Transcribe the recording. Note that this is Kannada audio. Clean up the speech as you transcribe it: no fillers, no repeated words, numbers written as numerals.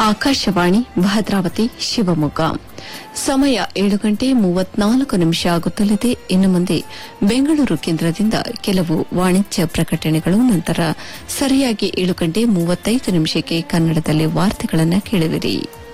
ಆಕಾಶವಾಣಿ ಭದ್ರಾವತಿ ಶಿವಮೊಗ್ಗ ಸಮಯ 7:34 ಆಗುತ್ತಲಿದೆ. ಇನ್ನು ಮುಂದೆ ಬೆಂಗಳೂರು ಕೇಂದ್ರದಿಂದ ಕೆಲವು ವಾಣಿಜ್ಯ ಪ್ರಕಟಣೆಗಳು, ನಂತರ ಸರಿಯಾಗಿ 7:35 ಕನ್ನಡದಲ್ಲಿ ವಾರ್ತೆಗಳನ್ನು ಕೇಳುವಿರಿ.